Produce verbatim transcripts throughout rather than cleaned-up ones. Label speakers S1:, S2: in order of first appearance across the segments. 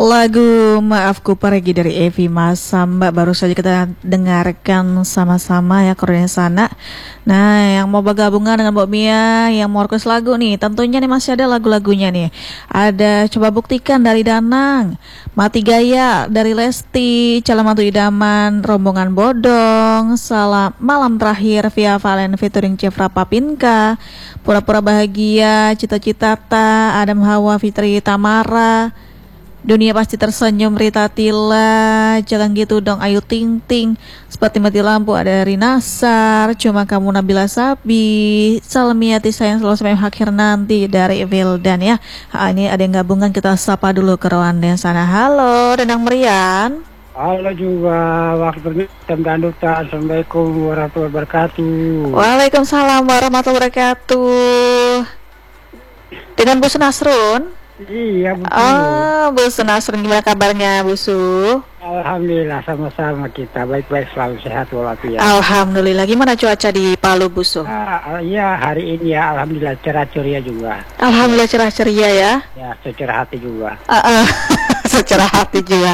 S1: Lagu Maafku Pergi dari Evi Masamba baru saja kita dengarkan sama-sama ya koordinasi sana. Nah, yang mau bergabungan dengan Mbak Mia, yang mau request lagu nih, tentunya nih masih ada lagu-lagunya nih. Ada Coba Buktikan dari Danang, Mati Gaya dari Lesti, Calon Mantu Idaman, Rombongan Bodong, Salam Malam Terakhir via Valen featuring Cevra Papinka, Pura-Pura Bahagia, Cita-Cita Ta, Adam Hawa Fitri Tamara, Dunia Pasti Tersenyum Rita Tila, Jangan Gitu Dong Ayu Ting Ting, Seperti Mati Lampu ada Rinasar, Cuma Kamu Nabila Sabi, Salmiati Sayang Selalu Sampai Akhir Nanti dari Vildan ya. Ha, ini ada yang gabungan, kita sapa dulu ke ruangan yang sana. Halo, Danang Merian.
S2: Halo juga, waktunya Dandutan. Assalamualaikum warahmatullahi wabarakatuh.
S1: Waalaikumsalam warahmatullahi wabarakatuh. Dengan Bu Nasrun.
S2: Iya betul.
S1: Oh, Bu Nasrun, gimana kabarnya Bu Su?
S2: Alhamdulillah sama-sama kita baik-baik selalu sehat walafiat.
S1: Alhamdulillah. Gimana cuaca di Palu Bu Su?
S2: Ah, iya hari ini ya alhamdulillah cerah ceria juga.
S1: Alhamdulillah cerah ceria ya.
S2: Ya secerah hati juga.
S1: Uh, uh, secerah hati juga.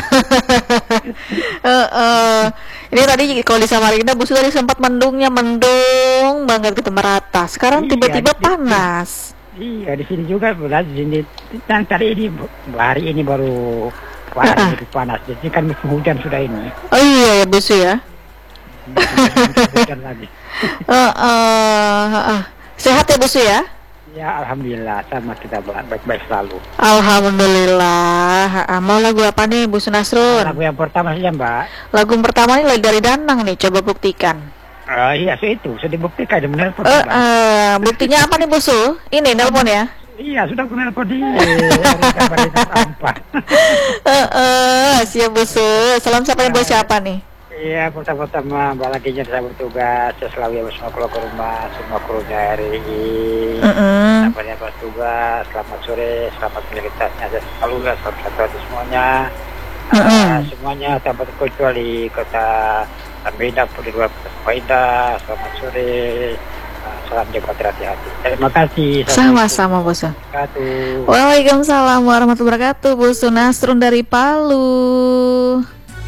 S1: uh, uh. Ini tadi kalau di Samarinda Bu Su tadi sempat mendungnya mendung banget gitu merata. Sekarang
S2: Iya,
S1: tiba-tiba
S2: di-
S1: panas.
S2: Iya di sini juga belas di sini. Dan tadi ini hari ini baru hari
S1: Uh-uh.
S2: ini panas. Jadi kan musim hujan sudah ini.
S1: Oh iya ya Bu Su ya.
S2: Musim hujan lagi.
S1: Uh, uh, uh, uh. Sehat ya Bu Su ya?
S2: Ya alhamdulillah sama kita baik-baik selalu.
S1: Alhamdulillah. Ha, mau lagu apa nih Bu Nasrun?
S2: Lagu yang pertama saja Mbak.
S1: Lagu pertama ini dari Danang nih, Coba Buktikan.
S2: Ah iya so itu sudah dibuktikan benar
S1: Eh, uh, buktinya apa nih Bu Su? Ini nelpon ya?
S2: Iya sudah aku nelpon dia. Hari sampah.
S1: Eh, uh, siap Bu Su. Salam sapa buat siapa nih?
S2: Iya pertama-tama Mbak lagi jadi saya bertugas saya selalu ya bersama keluarga rumah semua krunya R I I.
S1: Mm-mm.
S2: Sampainya bertugas selamat sore selamat aktivitasnya saya selalu ya selamat satu semuanya.
S1: Mm-mm.
S2: Ah, semuanya tanpa terkecuali kota Samarinda di luar Samarinda selamat sore. Ah, salam jaga hati-hati. Terima kasih.
S1: Sama-sama Bu Su.
S2: Wabarakatuh.
S1: Waalaikumsalam warahmatullahi wabarakatuh. Bu Nasrun dari Palu.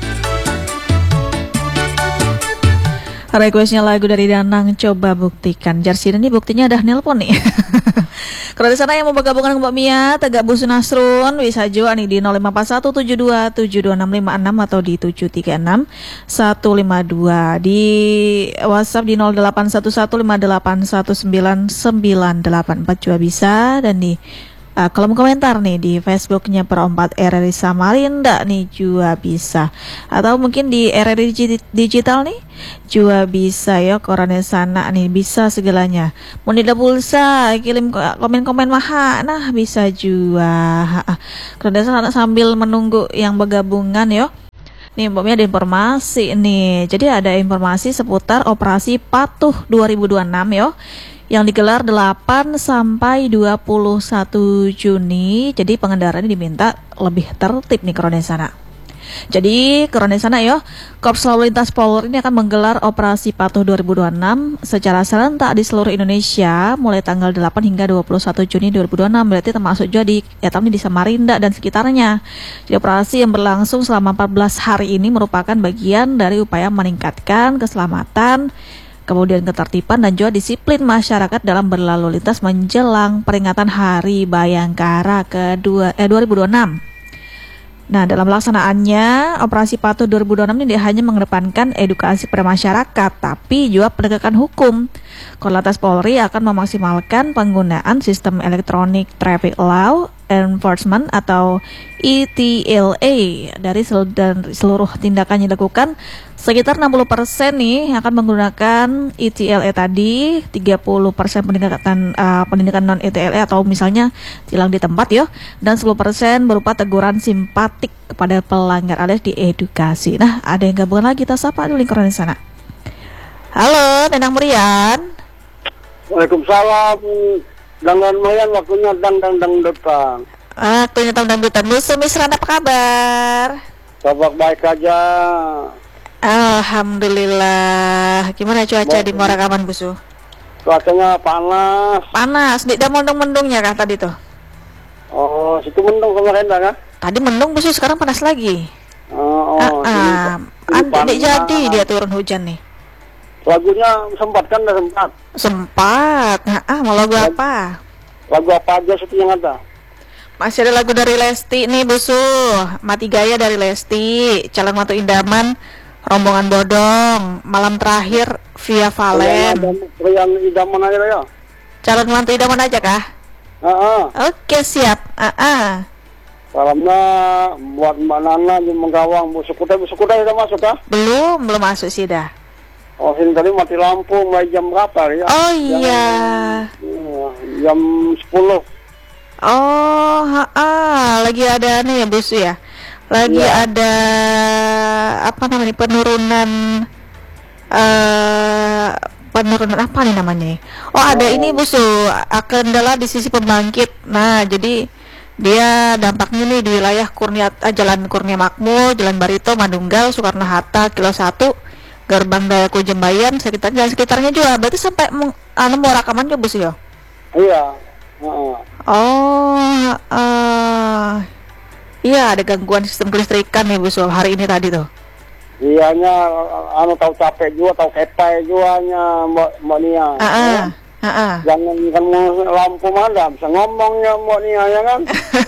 S1: Requestnya lagu dari Danang, Coba Buktikan. Jarsin ini buktinya ada nelpon nih. Kalau di sana yang mau bergabung dengan Mbak Mia, tegak Bu Nasrun, bisa juga nih di nol lima empat satu tujuh dua tujuh dua enam lima enam atau di tujuh tiga enam satu lima dua. Di WhatsApp di nol delapan satu satu lima delapan satu sembilan sembilan delapan empat juga bisa. Dan di Uh, kolom komentar nih di Facebooknya Perempat R R I Samarinda nih juga bisa, atau mungkin di R R I Digi- Digital nih juga bisa ya, korannya sana nih bisa segalanya. Mau tidak pulsa kirim ko- komen-komen maha, nah bisa juga. Korannya sana sambil menunggu yang bergabungan yo. Nih Mbak Mia ada informasi nih. Jadi ada informasi seputar operasi Patuh dua ribu dua puluh enam yo, yang digelar delapan sampai dua puluh satu Juni. Jadi pengendara ini diminta lebih tertib nih Korone sana. Jadi Korone sana yo, Korps Lalu Lintas Polri ini akan menggelar operasi Patuh dua ribu dua puluh enam secara serentak di seluruh Indonesia mulai tanggal delapan hingga dua puluh satu Juni dua ribu dua puluh enam. Berarti termasuk juga di ya di Samarinda dan sekitarnya. Jadi operasi yang berlangsung selama empat belas hari ini merupakan bagian dari upaya meningkatkan keselamatan, kemudian ketertiban dan juga disiplin masyarakat dalam berlalu lintas menjelang peringatan Hari Bayangkara kedua eh dua ribu dua puluh enam. Nah, dalam pelaksanaannya, operasi Patuh dua ribu dua puluh enam ini hanya mengedepankan edukasi pada masyarakat, tapi juga penegakan hukum. Korlantas Polri akan memaksimalkan penggunaan sistem elektronik traffic law enforcement atau E T L A dari sel- dan seluruh tindakan yang dilakukan. Sekitar enam puluh persen nih akan menggunakan E T L A tadi, tiga puluh persen pendidikan uh, pendidikan non E T L A atau misalnya tilang di tempat yo, dan sepuluh persen berupa teguran simpatik kepada pelanggar alias diedukasi. Nah, ada yang gabungan lagi, kita sapa dulu lingkaran di sana. Halo, Danang Merian.
S3: Waalaikumsalam. Dengan Mayan waktunya dang dang dang datang.
S1: Ah, waktunya tahun dangdutan. Bu Misran apa kabar?
S3: Kabar baik aja.
S1: Alhamdulillah. Gimana cuaca di Muara Kaman, Bu Su?
S3: Cuacanya panas.
S1: Panas, di mendung-mendungnya kah tadi tuh?
S3: Oh, situ mendung kemarin dah kah?
S1: Tadi mendung busu, sekarang panas lagi.
S3: Oh,
S1: Ah,
S3: oh,
S1: ah.
S3: ini
S1: Andi
S3: panas.
S1: jadi dia turun hujan nih.
S3: Lagunya sempat kan, udah sempat.
S1: Sempat. Nah, ah, mau lagu apa?
S3: Lagu apa aja sih yang ada?
S1: Masih ada lagu dari Lesti nih busu. Mati Gaya dari Lesti, Calon Mantu Idaman, Rombongan Bodong, Malam Terakhir via Valen.
S3: Yang idaman aja ya.
S1: Calon Mantu Idaman aja kah?
S3: Heeh.
S1: Oke, siap. Ah, ah.
S3: Salamnya buat Mbak Nana di Menggawang. Bu Sukuta, Bu Sukuta sudah masuk kah?
S1: Belum, belum masuk sih dah.
S3: Oh, sini tadi mati lampu mulai jam berapa ya?
S1: Oh
S3: Jam-
S1: iya.
S3: Iya, jam sepuluh.
S1: Oh, ha -ha. Lagi ada nih ya busu ya. Lagi
S3: Iya.
S1: ada apa namanya, penurunan eh penurunan apa nih namanya? Oh, ada
S3: Oh.
S1: ini busu, a- kendala di sisi pembangkit. Nah, jadi dia dampaknya nih di wilayah Kurnia, ah, Jalan Kurnia Makmur, Jalan Barito, Manunggal, Soekarno Hatta, Kilo satu, Gerbang Dayaku Jembayan, sekitar dan sekitarnya juga. Berarti sampai meng, anu mau rekaman juga busu ya?
S3: Iya. Heeh.
S1: Oh, eh, iya ada gangguan sistem kelistrikan nih Bu Sul hari ini tadi tuh.
S3: Iyanya anu tahu capek juga, tahu kepai juga nya Mbak Mbak Nia.
S1: Ah, ah, ah, ah.
S3: Jangan kan lampu mana bisa ngomongnya Mbak Nia ya kan?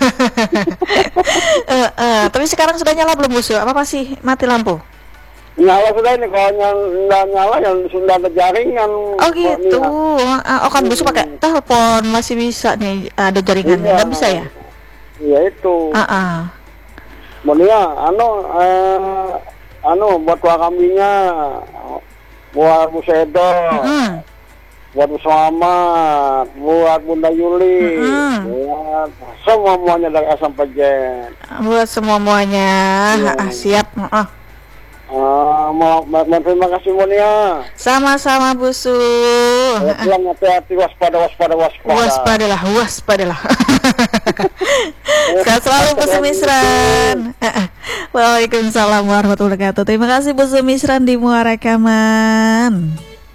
S1: Eh, eh, tapi sekarang sudah nyala belum Bu Sul? Apa masih mati lampu?
S3: Nyala sudah ini, kalau yang nggak nyala yang sudah ada jaringan.
S1: Oh
S3: Mbak
S1: gitu.
S3: Nia.
S1: Ah, oh kan Bu Sul pakai telepon masih bisa nih ada jaringannya,
S3: Iya.
S1: nggak bisa ya?
S3: Iya itu.
S1: Ah, ah.
S3: Mbak Nia, anu eh, anu buat tua kambingnya, buat Bu Sedo,
S1: Mm-mm.
S3: buat Bu Selamat, buat Bunda Yuli,
S1: Mm-mm.
S3: buat semuanya dari A sampai Z.
S1: Buat semua muanya.
S3: Iya.
S1: Ah, ah, siap. Ah, ah.
S3: Ah, mau, mau, mau terima kasih Mbak Nia.
S1: Sama-sama Bu Sul.
S3: Saya bilang hati-hati, waspada, waspada, waspada.
S1: Waspadalah, waspadalah. Sehat selalu Bu Sumisran. Waalaikumsalam warahmatullahi wabarakatuh. Terima kasih Bu Sumisran di Muara Rekaman.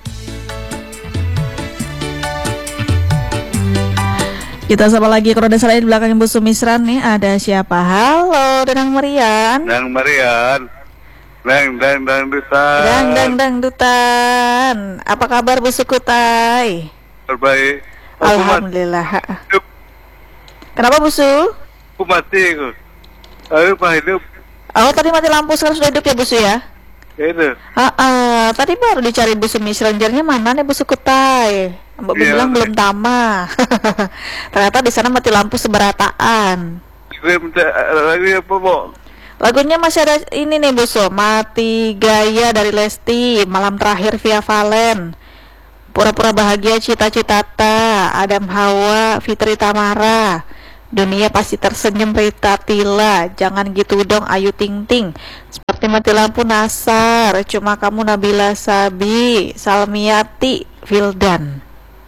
S1: Kita sapa lagi kalau ada saya di belakang Bu Sumisran nih. Ada siapa? Halo, Danang Marian.
S4: Dang Marian, dang dang dang dutan.
S1: Dang dang dang dutan. Apa kabar Bu Sukutai?
S4: Terbaik. Aku mati,
S1: Alhamdulillah. Kenapa Bu Su?
S4: aku mati aku. Aku mah hidup.
S1: Oh, tadi mati lampu, sekarang sudah hidup ya Bu Su ya?
S4: Itu.
S1: Ah, ah, tadi baru dicari Bu Sumis, rangernya mana nih Bu Sukutai? Mbak
S4: Iya,
S1: bilang
S4: oke.
S1: belum tama. Ternyata di sana mati lampu seberataan.
S4: Gue minta lagi apa mau?
S1: Lagunya masih ada ini nih Bu Su, Mati Gaya dari Lesti, Malam Terakhir via Valen, Pura-pura Bahagia Cita-Cita, Adam Hawa, Fitri Tamara, Dunia Pasti Tersenyum Rita Tila, Jangan Gitu Dong Ayu Ting Ting, Seperti Mati Lampu Nasar, Cuma Kamu Nabila Sabi, Salmiati Vildan.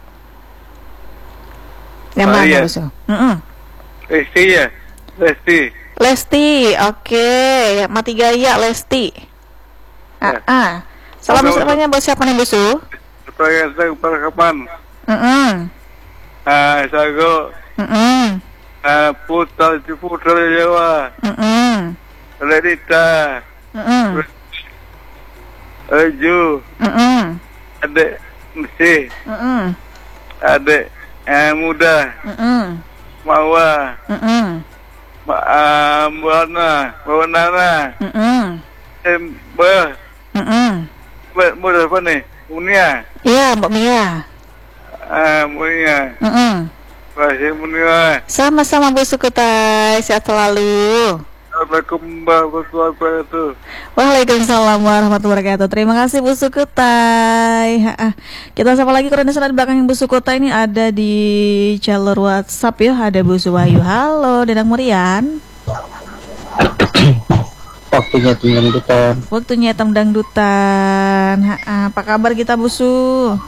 S1: Yang
S4: Oh,
S1: mana
S4: iya.
S1: Bu Su? Mm-mm.
S4: Lesti ya, Lesti.
S1: Lesti, oke. Mati Gaya Lesti. Ah,
S4: Ya.
S1: ah. Salam
S4: Oke,
S1: semuanya buat siapa nih Bu Su?
S4: Supaya saya perkapan.
S1: Mm-mm.
S4: Ah, saya
S1: Mm-mm.
S4: ah putra putra Jawa,
S1: Mm-mm.
S4: Ledita,
S1: Mm-mm.
S4: Aju,
S1: Mm-mm.
S4: adik Mesti,
S1: Mm-mm.
S4: adik eh, muda,
S1: Mm-mm.
S4: Mawa,
S1: Mm-mm.
S4: Ma, ah, Buana, Buana,
S1: Mm-mm.
S4: eh, Bah,
S1: Mm-mm.
S4: Bah, Muda apa nih? Munia,
S1: Iya, Mbak Mia.
S4: ah, Munia,
S1: Mm-mm.
S4: Masih Munia.
S1: Sama-sama Bu Sukutai, sehat selalu.
S4: Assalamualaikum warahmatullahi wabarakatuh.
S1: Waalaikumsalam warahmatullahi wabarakatuh. Terima kasih Bu Sukutai. Ha, ah. Kita sapa lagi karena di belakang yang Bu Sukutai ini ada di jalur WhatsApp ya. Ada Bu Suwayu. Halo, Dedang Murian.
S5: Waktunya dangdutan.
S1: Waktunya hitam dangdutan. Ha, ah. Apa kabar kita Bu Su?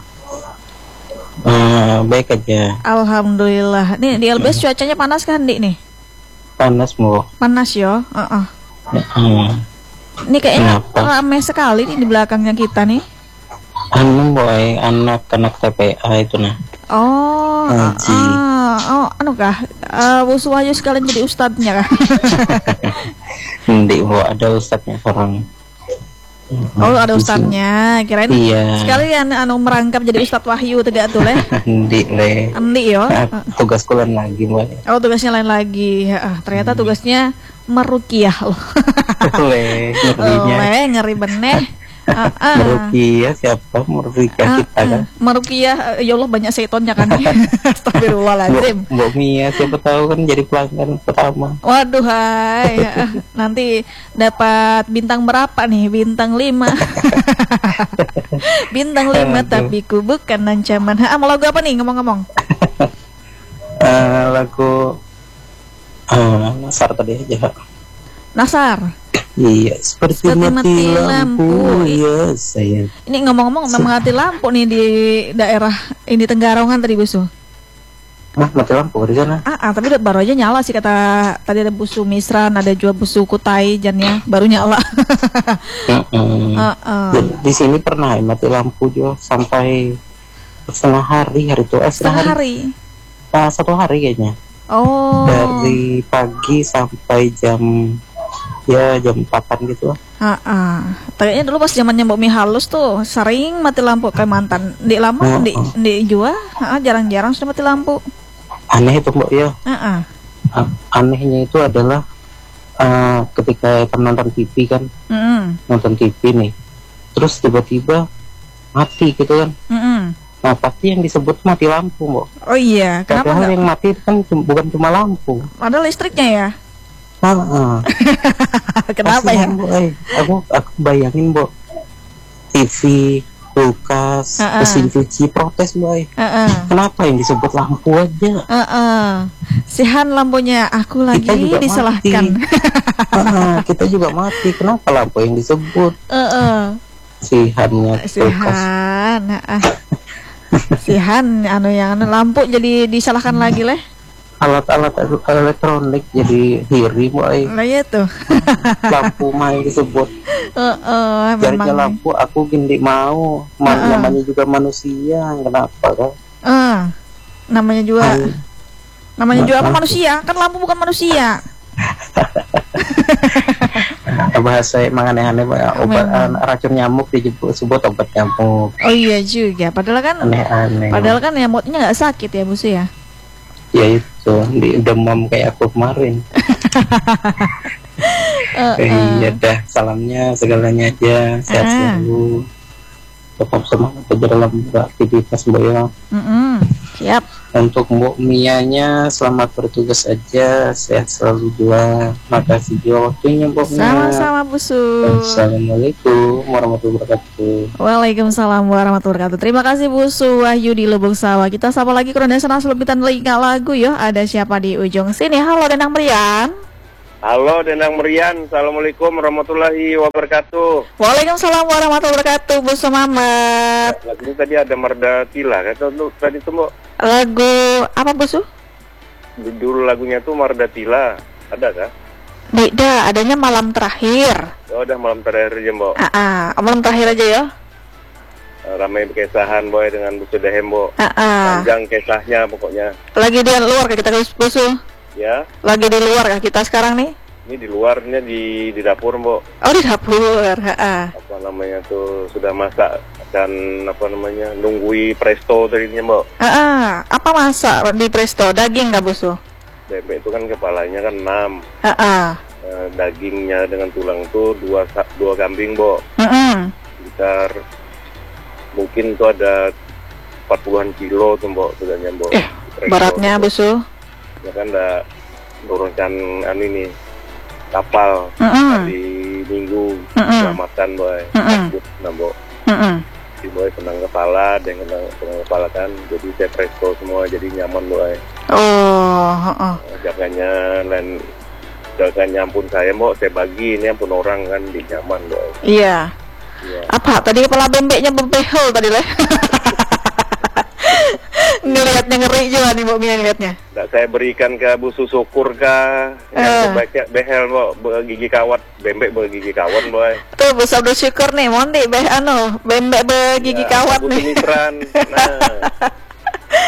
S5: Uh, baik aja.
S1: Alhamdulillah. Nih di L B S cuacanya panas kan, Dik nih?
S5: Panas mu.
S1: Panas yo. Heeh.
S5: Hmm.
S1: Ini kayaknya
S5: Kenapa?
S1: ramai sekali nih di belakangnya kita nih.
S5: Anu boy, anak-anak T P A itu nah.
S1: Oh,
S5: Ngaji.
S1: ah, oh, anu kah? Uh, Bu Suwahyu sekalian jadi ustadznya kah?
S5: Hindi, Mbok, ada ustadznya orang.
S1: Oh, ada ustadznya. Kirain
S5: Iya.
S1: sekalian anu merangkap jadi Ustadz Wahyu tegak tuh leh.
S5: Hindi le.
S1: Endi yo.
S5: Nah, tugas kuliah lagi, Mbak.
S1: Oh, tugasnya lain lagi. Ah, ternyata tugasnya merukiah loh.
S5: Le,
S1: Oh,
S5: ngerinya.
S1: leh, ngeri bener. Ah, ah.
S5: Merukiah siapa? Merukiah
S1: Ah,
S5: kita
S1: ah.
S5: kan.
S1: Merukiah, ya Allah banyak setonnya kan. Astagfirullahaladzim.
S5: Mbok, Mbok Mia siapa tahu kan jadi pelanggan pertama.
S1: Waduh, hai. Ah, nanti dapat bintang berapa nih? Bintang lima. Bintang lima,
S5: Aduh.
S1: tapi ku bukan ancaman. Ah, mau lagu apa nih ngomong-ngomong?
S5: Eh, lagu eh Nasar tadi aja.
S1: Nasar.
S5: Iya, seperti,
S1: Seperti
S5: mati,
S1: mati
S5: lampu.
S1: lampu.
S5: Ya, saya.
S1: Ini ngomong-ngomong memang mati lampu nih di daerah ini Tenggarongan tadi Busu.
S5: Nah, mati lampu di sana.
S1: Ah, ah, tapi udah baru aja nyala sih kata tadi ada Busu Misran, ada juga Busu Kutai jannya baru nyala.
S5: Mm-mm.
S1: Ah, ah.
S5: Jadi, di sini pernah mati lampu juga sampai setengah hari hari itu eh,
S1: Setengah hari.
S5: Ah, satu hari kayaknya.
S1: Oh.
S5: Dari pagi sampai jam ya jam empatan gitu.
S1: Ah, ah. Kayaknya dulu pas zamannya Mbak Mi halus tuh sering mati lampu kayak mantan. Di lama
S5: Oh,
S1: di
S5: oh.
S1: di Jua, ah, jarang-jarang sudah mati lampu.
S5: Aneh itu Mbak ya.
S1: Ah, ah.
S5: A- Anehnya itu adalah eh, ketika kita nonton T V kan,
S1: Mm-mm.
S5: nonton T V nih, terus tiba-tiba mati gitu kan.
S1: Mm-mm.
S5: Nah, pasti yang disebut mati lampu Mbak.
S1: Oh iya, kenapa
S5: Padahal
S1: enggak?
S5: yang mati itu kan cum- bukan cuma lampu.
S1: Ada listriknya ya?
S5: Ah, ah.
S1: Kenapa ya?
S5: Kasihan, Mbok, eh. Aku aku bayangin Mbok, T V, kulkas,
S1: Ah, ah.
S5: mesin cuci protes boy.
S1: Heeh.
S5: Kenapa yang disebut lampu aja?
S1: Heeh. Sihan lampunya, aku lagi
S5: Kita juga
S1: disalahkan.
S5: Ah, kita juga mati. Kenapa lampu yang disebut?
S1: Heeh.
S5: Sihannya kulkas.
S1: Sihan, heeh. Sihan anu yang anu lampu jadi disalahkan lagi leh.
S5: Alat-alat elektronik jadi hiri boy.
S1: Lah ya tuh.
S5: Lampu mah yang disebut.
S1: Heeh,
S5: Jadinya
S1: memang.
S5: lampu aku gini mau. Ma-
S1: Ah, ah.
S5: Namanya juga manusia. Kenapa kan?
S1: Eh, namanya juga
S5: Hmm.
S1: namanya juga apa
S5: Lampu.
S1: manusia? Kan lampu bukan manusia.
S5: Bahasa emang aneh-aneh Mbak. Obat
S1: Memang.
S5: eh, racun nyamuk disebut obat nyamuk.
S1: Oh iya juga. Padahal kan
S5: Aneh-aneh.
S1: padahal kan nyamuknya nggak sakit ya, Busu ya.
S5: Ya itu di demam kayak aku kemarin.
S1: Eh,
S5: Eh,
S1: eh.
S5: iya dah, salamnya segalanya aja, sehat
S1: Ah.
S5: selalu, tetap semangat aja dalam beraktivitas Mbak ya.
S1: Mm-mm. Siap.
S5: Untuk Mbak Mianya selamat bertugas aja, sehat selalu juga. Makasih juga waktunya Mbak Mia.
S1: Sama-sama Busu.
S5: Assalamualaikum warahmatullahi wabarakatuh.
S1: Waalaikumsalam warahmatullahi wabarakatuh. Terima kasih Bu Suwahyu di Lubuk Sawah. Kita sapa lagi ke Nasional sebelum kita telinga lagu ya. Ada siapa di ujung sini? Halo Denang Merian.
S6: Halo Denang Merian, Assalamualaikum warahmatullahi wabarakatuh.
S1: Waalaikumsalam warahmatullahi wabarakatuh Bu Sumamat.
S6: Lagunya tadi ada Marda Tila, kata lu tadi tuh Mbok.
S1: Lagu apa Bu Su?
S6: Judul lagunya tuh Marda Tila, ada kah?
S1: Beda, adanya malam terakhir.
S6: Oh, udah malam terakhir aja Mbok.
S1: Ah, ah, malam terakhir aja ya.
S6: Ramai kesahan boy dengan Bu Sudahem Mbok.
S1: Ah, ah.
S6: Panjang kisahnya pokoknya.
S1: Lagi di luar kah kita Bu Su?
S6: Ya,
S1: Lagi di luar kah kita sekarang nih?
S6: ini di luarnya di di dapur Mbok.
S1: Oh di dapur. Ah, ah.
S6: Apa namanya tuh sudah masak dan apa namanya nunggui presto tadinya Mbok.
S1: Ah, ah. Apa masak di presto? Daging nggak Bu Su?
S6: Bebek itu kan kepalanya kan enam.
S1: Ah, ah.
S6: Eh, dagingnya dengan tulang tuh dua sa- dua kambing Mbok.
S1: Mm-mm.
S6: Sekitar mungkin tuh ada empat puluhan kilo tuh Mbok sebenarnya Mbok.
S1: Eh,
S6: Presto
S1: Beratnya
S6: tuh,
S1: Bu Su?
S6: ya kan udah turunkan anu ini kapal
S1: Mm-mm.
S6: di minggu
S1: Mm-mm.
S6: selamatan boy.
S1: Mm-mm.
S6: Takut, nah Mbok.
S1: Mm-mm.
S6: Si boy senang kepala dan kena senang kepala kan, jadi saya presto semua jadi nyaman boy.
S1: Oh, heeh.
S6: Jaganya dan jaganya ampun saya Mbok, saya bagi ini ampun orang kan di nyaman boy.
S1: Iya.
S6: Iya.
S1: Apa tadi kepala bebeknya bebehel tadi leh? Ngelihatnya ngeri juga nih Mbak Mia ngelihatnya.
S6: Nggak saya berikan ke Bu Susukur kah?
S1: Eh.
S6: Yang sebaiknya behel Mbok, gigi kawat, bembek gigi kawan boy.
S1: Tuh Bu Sabdo syukur nih, mondi beh anu, bembek begigi
S6: Ya,
S1: kawat
S6: Bu
S1: nih.
S6: Sumitran. Nah,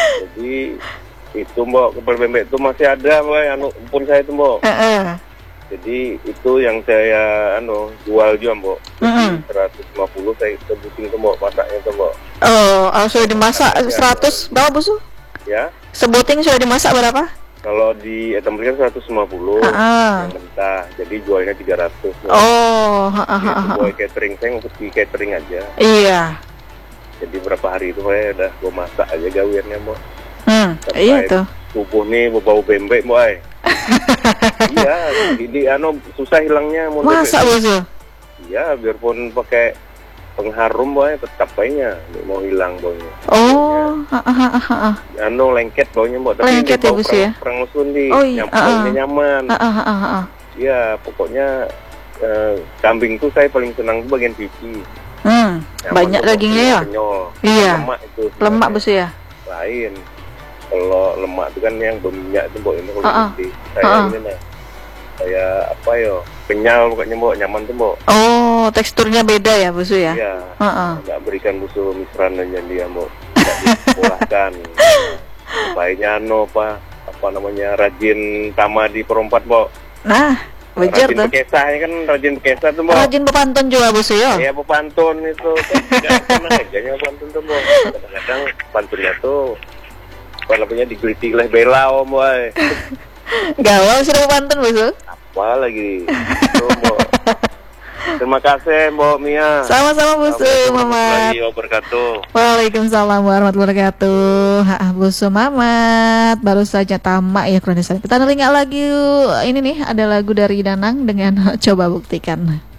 S6: Jadi itu mbok kepala bebek itu masih ada mbok anu pun saya itu mbok.
S1: Heeh.
S6: Jadi itu yang saya anu jual juga mbok.
S1: Mm-mm.
S6: seratus lima puluh saya sebutin itu mbok masaknya itu mbok.
S1: Oh, oh, sudah dimasak seratus berapa Bu Su?
S6: Ya.
S1: Sebuting sudah dimasak berapa?
S6: Kalau di Etamri kan seratus lima puluh
S1: Ah.
S6: yang mentah. Jadi jualnya tiga ratus. Mbok.
S1: Oh, ha, ha, ha,
S6: Itu
S1: ha.
S6: buat catering saya ngikut di catering aja.
S1: Iya.
S6: Jadi berapa hari itu saya udah gua masak aja gawiannya mbok.
S1: Hmm,
S6: Sampai
S1: iya tuh.
S6: subuh nih bau bembek mbok ay. Iya, jadi anu susah hilangnya mau
S1: Masa Bu Su?
S6: Iya, biarpun pakai pengharum boy tetap baunya mau hilang baunya.
S1: Oh, ha, ha, ha, ha.
S6: Anu lengket baunya mbok, tapi
S1: Lengket
S6: dia
S1: ya,
S6: bau
S1: Bu Su, ya?
S6: perang, perang musun di
S1: Oh, iya,
S6: nyam-
S1: ah,
S6: baunya
S1: ah.
S6: nyaman.
S1: Ha, ha, ha, ha, ha.
S6: Iya, pokoknya eh, kambing tuh saya paling senang tuh bagian pipi.
S1: Hmm,
S6: Nyaman
S1: banyak
S6: tuh,
S1: dagingnya ya?
S6: kenyal.
S1: Iya.
S6: Lemak itu.
S1: Lemak
S6: sebenarnya.
S1: Bu Su ya?
S6: Lain. Kalau lemak itu kan yang berminyak itu mbok ini kalau
S1: Ah, ah.
S6: di saya
S1: Ah, ah.
S6: ini nah. Saya apa yo? Kenyal pokoknya mbok, nyaman tuh mbok.
S1: Oh, teksturnya beda ya Bu Su ya?
S6: Iya.
S1: Heeh.
S6: Nggak berikan musuh misrannya dia mau nggak dikolahkan. Baiknya anu apa apa namanya rajin tama di perompat mbok.
S1: Nah, wajar
S6: Rajin
S1: tuh.
S6: bekesahnya kan rajin bekesah tuh mbok.
S1: Rajin bepantun juga Bu Su ya?
S6: Ya pepantun itu kan senang aja pantun tuh mbok. Kadang-kadang pantunnya tuh apa namanya digeliti oleh belau mbok.
S1: Gawal sudah bepantun Bu Su?
S6: Apa lagi? Itu mbok. Terima kasih Mbok Mia.
S1: Sama-sama Bu Su, Mamat.
S6: Warahmatullahi wabarakatuh.
S1: Waalaikumsalam warahmatullahi wabarakatuh. Ha, Bu Su Mamat, baru saja tamak ya Kronisan. Kita nelinga lagi yuk. Ini nih ada lagu dari Danang dengan Coba Buktikan.